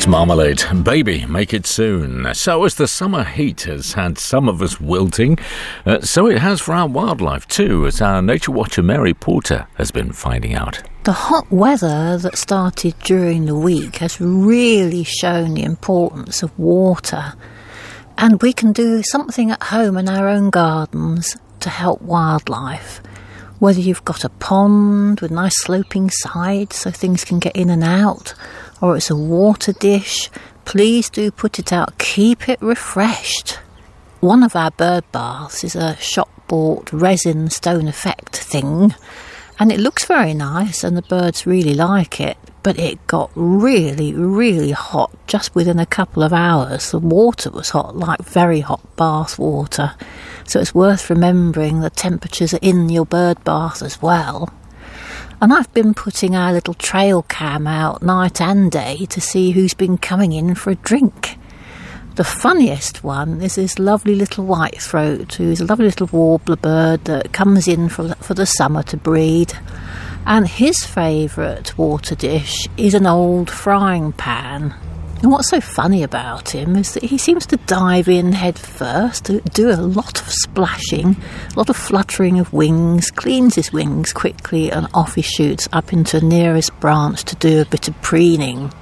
That's Marmalade. Baby, make it soon. So as the summer heat has had some of us wilting, so it has for our wildlife too, as our nature watcher Mary Porter has been finding out. The hot weather that started during the week has really shown the importance of water. And we can do something at home in our own gardens to help wildlife. Whether you've got a pond with nice sloping sides so things can get in and out, or it's a water dish, please do put it out. Keep it refreshed. One of our bird baths is a shop-bought resin stone effect thing, and it looks very nice and the birds really like it, but it got really, really hot just within a couple of hours. The water was hot, like very hot bath water. So it's worth remembering the temperatures are in your bird bath as well. And I've been putting our little trail cam out night and day to see who's been coming in for a drink. The funniest one is this lovely little whitethroat, who's a lovely little warbler bird that comes in for the summer to breed. And his favourite water dish is an old frying pan. And what's so funny about him is that he seems to dive in head first, do a lot of splashing, a lot of fluttering of wings, cleans his wings quickly, and off he shoots up into the nearest branch to do a bit of preening.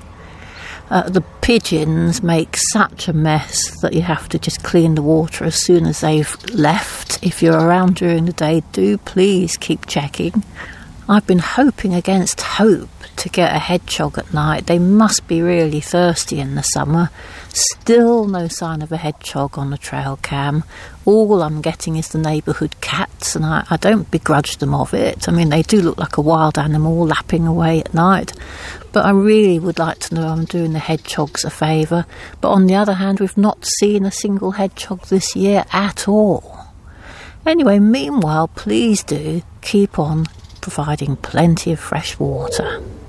The pigeons make such a mess that you have to just clean the water as soon as they've left. If you're around during the day, do please keep checking. I've been hoping against hope to get a hedgehog at night. They must be really thirsty in the summer. Still no sign of a hedgehog on the trail cam. All I'm getting is the neighbourhood cats, and I don't begrudge them of it. I mean, they do look like a wild animal lapping away at night. But I really would like to know I'm doing the hedgehogs a favour. But on the other hand, we've not seen a single hedgehog this year at all. Anyway, meanwhile, please do keep on providing plenty of fresh water.